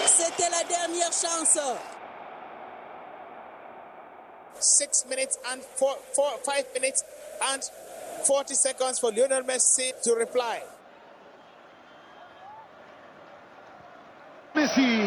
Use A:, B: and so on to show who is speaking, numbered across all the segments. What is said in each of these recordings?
A: C'était la dernière chance.
B: 6 minutes and 5 minutes and 40 seconds for Lionel Messi to reply.
C: Messi.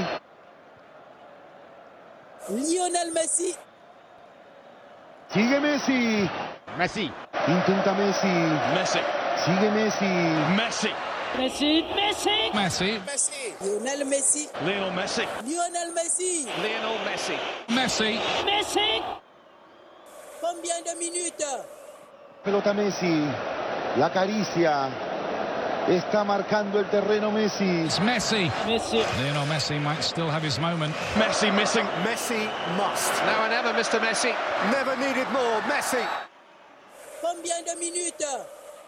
A: Lionel Messi.
C: Sigue Messi.
D: Messi.
C: Intenta Messi.
D: Messi.
C: Sigue Messi.
D: Messi.
E: Messi, Messi.
D: Messi.
B: Messi.
A: Lionel Messi.
D: Lionel Messi.
A: Lionel Messi.
D: Lionel Messi. Messi.
E: Messi.
A: Combien de minutes?
C: Pelota Messi. La acaricia. Está marcando el terreno Messi.
D: It's Messi.
E: Messi.
D: Lionel Messi might still have his moment. Messi missing.
F: Messi must.
D: Now and ever, Mr. Messi.
F: Never needed more. Messi.
A: Combien de minutes?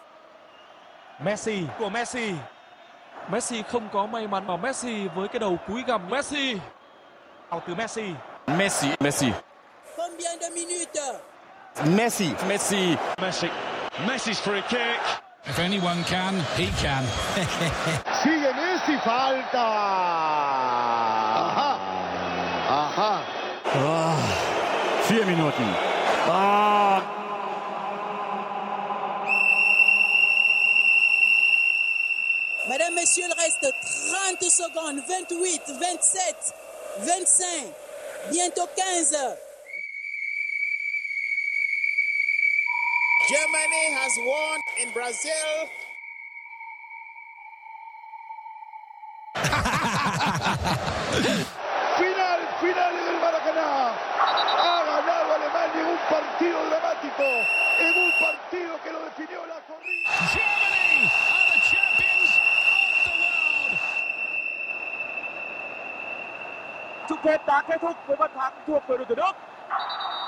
G: Messi của Messi. Messi không có may mắn mà Messi với cái đầu cúi gằm. Messi. Vào từ Messi.
H: Messi. Messi.
A: Combien de minutes?
H: Messi. Messi.
D: Messi. Messi's free kick. If anyone can, he can.
C: Sigue Messi. Falta. Aha. Aha.
H: 4 Minuten.
A: Mesdames, Messieurs, il reste 30 secondes. 28, 27, 25, bientôt 15.
B: Germany has won in Brazil.
C: Final del Maracaná. Ha ganado Alemania en un partido dramático, en un partido que lo definió la corrida.
D: Germany are the champions of the world.
G: chung kết đã kết thúc với bàn thắng thuộc về đội tuyển Đức.